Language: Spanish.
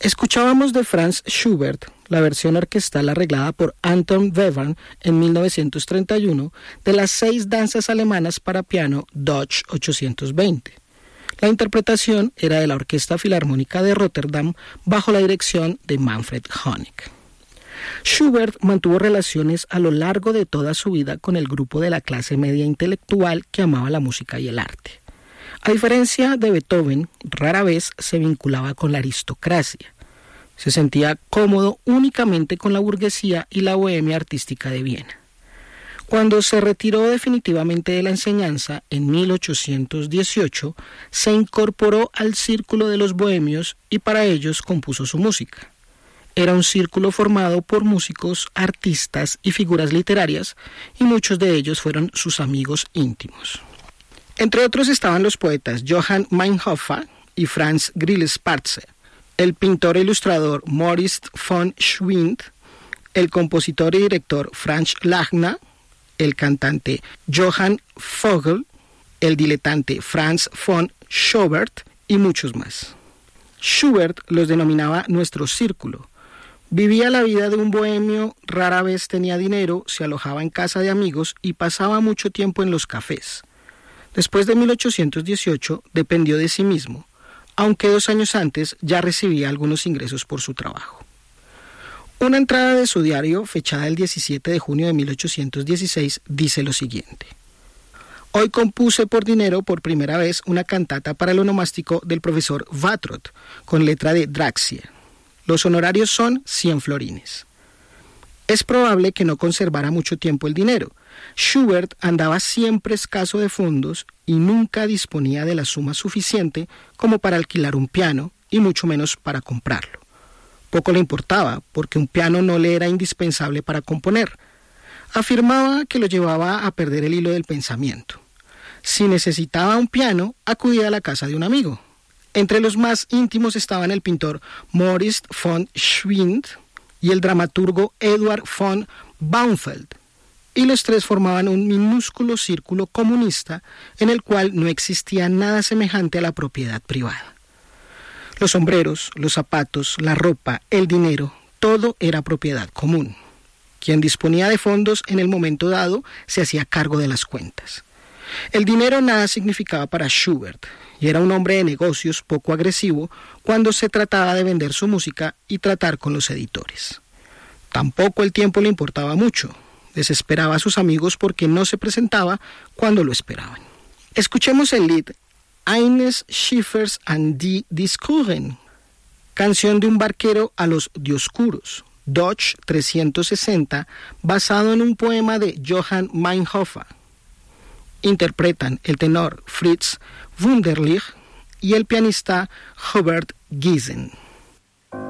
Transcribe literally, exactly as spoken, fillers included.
Escuchábamos de Franz Schubert la versión orquestal arreglada por Anton Webern en mil novecientos treinta y uno de las seis danzas alemanas para piano Deutsch ochocientos veinte. La interpretación era de la Orquesta Filarmónica de Rotterdam bajo la dirección de Manfred Honeck. Schubert mantuvo relaciones a lo largo de toda su vida con el grupo de la clase media intelectual que amaba la música y el arte. A diferencia de Beethoven, rara vez se vinculaba con la aristocracia. Se sentía cómodo únicamente con la burguesía y la bohemia artística de Viena. Cuando se retiró definitivamente de la enseñanza en mil ochocientos dieciocho, se incorporó al círculo de los bohemios y para ellos compuso su música. Era un círculo formado por músicos, artistas y figuras literarias, y muchos de ellos fueron sus amigos íntimos. Entre otros estaban los poetas Johann Meinhofer y Franz Grillparzer, el pintor e ilustrador Moritz von Schwind, el compositor y director Franz Lachner, el cantante Johann Vogel, el diletante Franz von Schubert y muchos más. Schubert los denominaba nuestro círculo. Vivía la vida de un bohemio, rara vez tenía dinero, se alojaba en casa de amigos y pasaba mucho tiempo en los cafés. Después de mil ochocientos dieciocho dependió de sí mismo, aunque dos años antes ya recibía algunos ingresos por su trabajo. Una entrada de su diario, fechada el diecisiete de junio de mil ochocientos dieciséis, dice lo siguiente: Hoy compuse por dinero por primera vez una cantata para el onomástico del profesor Vatrot, con letra de Draxia. Los honorarios son cien florines. Es probable que no conservara mucho tiempo el dinero. Schubert andaba siempre escaso de fondos y nunca disponía de la suma suficiente como para alquilar un piano y mucho menos para comprarlo. Poco le importaba, porque un piano no le era indispensable para componer. Afirmaba que lo llevaba a perder el hilo del pensamiento. Si necesitaba un piano, acudía a la casa de un amigo. Entre los más íntimos estaban el pintor Moritz von Schwind y el dramaturgo Eduard von Baumfeld, y los tres formaban un minúsculo círculo comunista en el cual no existía nada semejante a la propiedad privada. Los sombreros, los zapatos, la ropa, el dinero, todo era propiedad común. Quien disponía de fondos en el momento dado se hacía cargo de las cuentas. El dinero nada significaba para Schubert, y era un hombre de negocios poco agresivo cuando se trataba de vender su música y tratar con los editores. Tampoco el tiempo le importaba mucho. Desesperaba a sus amigos porque no se presentaba cuando lo esperaban. Escuchemos el lied Eines Schiffers an die Diskuren, canción de un barquero a los dioscuros, Deutsch trescientos sesenta, basado en un poema de Johann Meinhofer. Interpretan el tenor Fritz Wunderlich y el pianista Hubert Giesen.